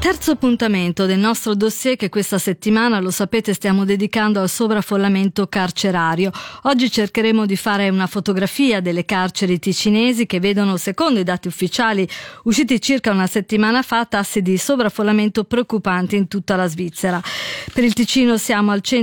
Terzo appuntamento del nostro dossier che questa settimana, lo sapete, stiamo dedicando al sovraffollamento carcerario. Oggi cercheremo di fare una fotografia delle carceri ticinesi che vedono, secondo i dati ufficiali usciti circa una settimana fa, tassi di sovraffollamento preoccupanti in tutta la Svizzera. Per il Ticino siamo al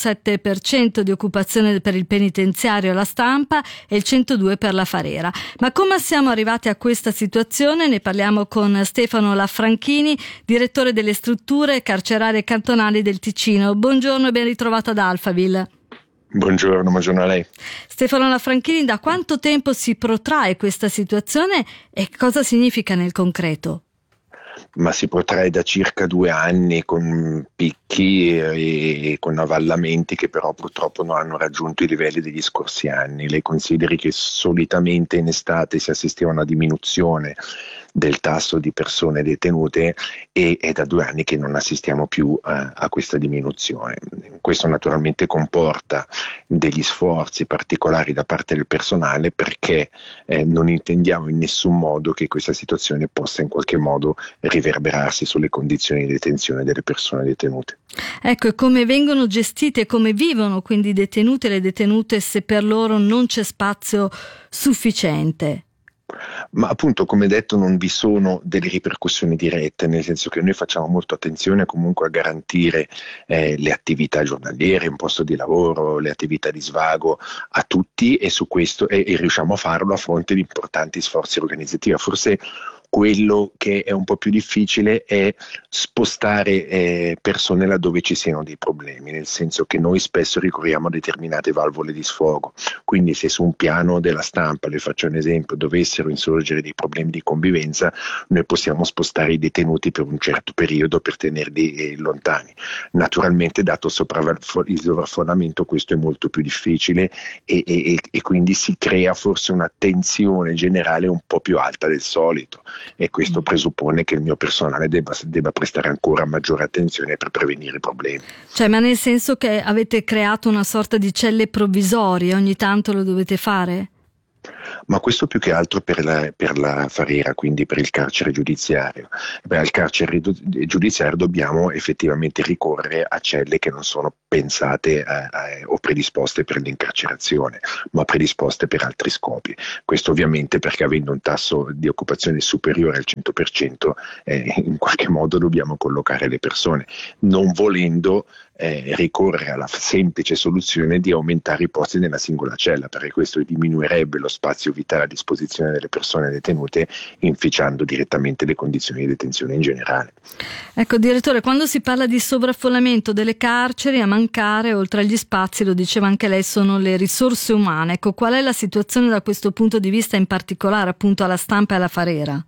107% di occupazione per il penitenziario e la Stampa e il 102% per la Farera. Ma come siamo arrivati a questa situazione? Ne parliamo con Stefano Lafranchini, direttore delle strutture carcerarie cantonali del Ticino. Buongiorno e ben ritrovato ad Alphaville. Buongiorno a lei. Stefano Lafranchini, da quanto tempo si protrae questa situazione e cosa significa nel concreto? Ma si protrae da circa 2 anni con picchi e con avvallamenti che però purtroppo non hanno raggiunto i livelli degli scorsi anni. Lei consideri che solitamente in estate si assisteva a una diminuzione del tasso di persone detenute e è da 2 anni che non assistiamo più a questa diminuzione. Questo naturalmente comporta degli sforzi particolari da parte del personale perché non intendiamo in nessun modo che questa situazione possa in qualche modo riverberarsi sulle condizioni di detenzione delle persone detenute. Ecco, e come vengono gestite e come vivono quindi i detenuti e le detenute se per loro non c'è spazio sufficiente? Ma appunto, come detto, non vi sono delle ripercussioni dirette, nel senso che noi facciamo molto attenzione comunque a garantire le attività giornaliere, un posto di lavoro, le attività di svago a tutti e su questo e riusciamo a farlo a fronte di importanti sforzi organizzativi. Forse quello che è un po' più difficile è spostare persone laddove ci siano dei problemi, nel senso che noi spesso ricorriamo a determinate valvole di sfogo, quindi se su un piano della Stampa, le faccio un esempio, dovessero insorgere dei problemi di convivenza, noi possiamo spostare i detenuti per un certo periodo per tenerli lontani. Naturalmente, dato il sovraffollamento, questo è molto più difficile e quindi si crea forse una tensione generale un po' più alta del solito. E questo presuppone che il mio personale debba prestare ancora maggiore attenzione per prevenire i problemi. Cioè, ma nel senso che avete creato una sorta di celle provvisorie, ogni tanto lo dovete fare? Ma questo più che altro per la Farera, quindi per il carcere giudiziario. Al carcere giudiziario dobbiamo effettivamente ricorrere a celle che non sono pensate o predisposte per l'incarcerazione, ma predisposte per altri scopi. Questo ovviamente perché avendo un tasso di occupazione superiore al 100%, in qualche modo dobbiamo collocare le persone, non volendo ricorrere alla semplice soluzione di aumentare i posti nella singola cella, perché questo diminuirebbe lo spazio vitale a disposizione delle persone detenute, inficiando direttamente le condizioni di detenzione in generale. Ecco, direttore, quando si parla di sovraffollamento delle carceri, a mancare, oltre agli spazi, lo diceva anche lei, sono le risorse umane. Ecco, qual è la situazione da questo punto di vista, in particolare appunto alla Stampa e alla Farera?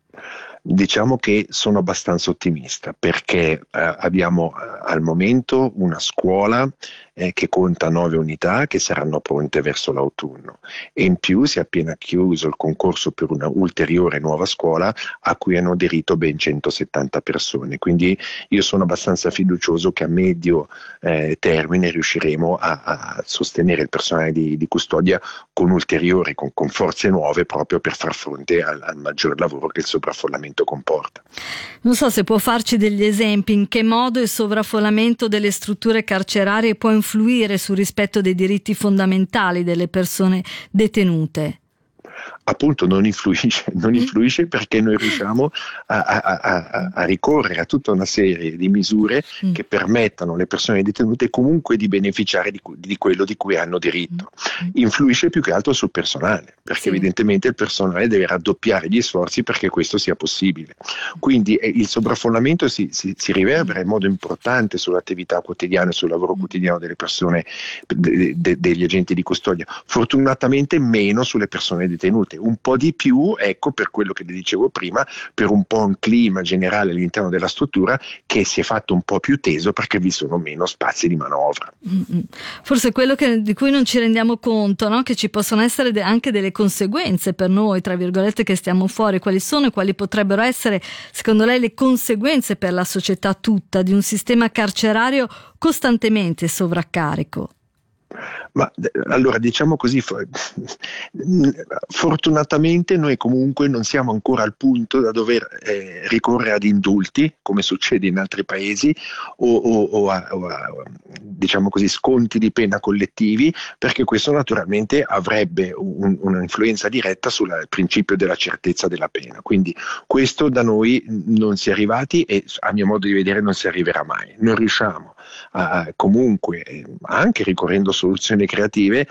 Diciamo che sono abbastanza ottimista perché abbiamo al momento una scuola che conta 9 unità che saranno pronte verso l'autunno e in più si è appena chiuso il concorso per una ulteriore nuova scuola a cui hanno aderito ben 170 persone, quindi io sono abbastanza fiducioso che a medio termine riusciremo a sostenere il personale di custodia con ulteriori, con forze nuove proprio per far fronte al maggior lavoro che il sovraffollamento comporta. Non so se può farci degli esempi in che modo il sovraffollamento delle strutture carcerarie può influire sul rispetto dei diritti fondamentali delle persone detenute. Appunto non influisce perché noi riusciamo a ricorrere a tutta una serie di misure che permettano alle persone detenute comunque di beneficiare di quello di cui hanno diritto. Influisce più che altro sul personale, perché evidentemente il personale deve raddoppiare gli sforzi perché questo sia possibile. Quindi il sovraffollamento si riverbera in modo importante sull'attività quotidiana e sul lavoro quotidiano delle persone, degli agenti di custodia. Fortunatamente meno sulle persone detenute, un po' di più, ecco, per quello che le dicevo prima, per un po' un clima generale all'interno della struttura che si è fatto un po' più teso perché vi sono meno spazi di manovra. Forse quello di cui non ci rendiamo conto, no? Che ci possono essere anche delle conseguenze per noi, tra virgolette, che stiamo fuori. Quali sono e quali potrebbero essere, secondo lei, le conseguenze per la società tutta di un sistema carcerario costantemente sovraccarico? Ma allora diciamo così, fortunatamente noi comunque non siamo ancora al punto da dover ricorrere ad indulti, come succede in altri paesi, o a diciamo così, sconti di pena collettivi, perché questo naturalmente avrebbe un'influenza diretta sul principio della certezza della pena. Quindi questo da noi non si è arrivati e a mio modo di vedere non si arriverà mai. Non riusciamo comunque, anche ricorrendo a soluzioni creative,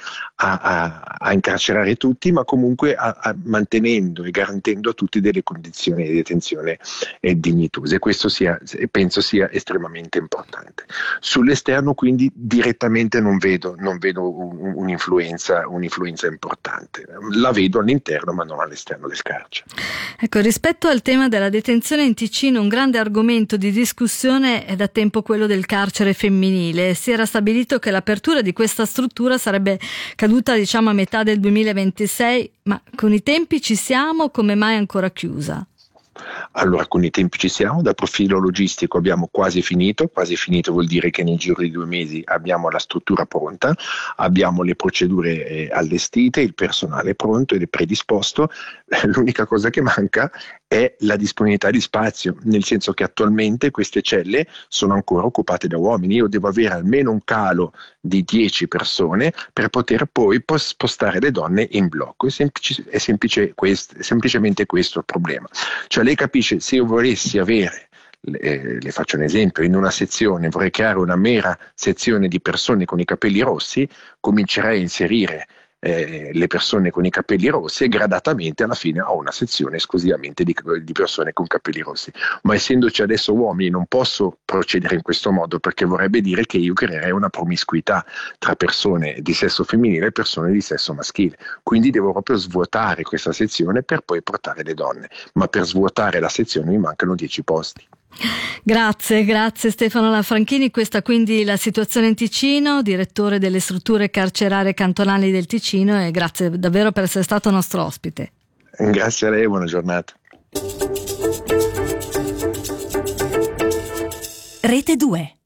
a incarcerare tutti, ma comunque mantenendo e garantendo a tutti delle condizioni di detenzione dignitose. Questo penso sia estremamente importante. Sull'esterno quindi direttamente non vedo un'influenza importante. La vedo all'interno ma non all'esterno del carcere. Ecco, rispetto al tema della detenzione in Ticino, un grande argomento di discussione è da tempo quello del carcere femminile. Si era stabilito che l'apertura di questa struttura sarebbe caduta, diciamo, a metà del 2026, ma con i tempi ci siamo, come mai ancora chiusa? Allora, con i tempi ci siamo, dal profilo logistico abbiamo quasi finito vuol dire che nel giro di 2 mesi abbiamo la struttura pronta, abbiamo le procedure allestite, il personale pronto ed è predisposto, l'unica cosa che manca è la disponibilità di spazio, nel senso che attualmente queste celle sono ancora occupate da uomini. Io devo avere almeno un calo di 10 persone per poter poi spostare le donne in blocco. È semplicemente questo il problema. Cioè lei capisce, se io volessi avere, le faccio un esempio, in una sezione vorrei creare una mera sezione di persone con i capelli rossi, comincerei a inserire le persone con i capelli rossi e gradatamente alla fine ho una sezione esclusivamente di persone con capelli rossi, ma essendoci adesso uomini non posso procedere in questo modo, perché vorrebbe dire che io creerei una promiscuità tra persone di sesso femminile e persone di sesso maschile, quindi devo proprio svuotare questa sezione per poi portare le donne, ma per svuotare la sezione mi mancano 10 posti. Grazie Stefano Lanfranchini. Questa quindi la situazione in Ticino, direttore delle strutture carcerarie cantonali del Ticino, e grazie davvero per essere stato nostro ospite. Grazie a lei, buona giornata. Rete 2.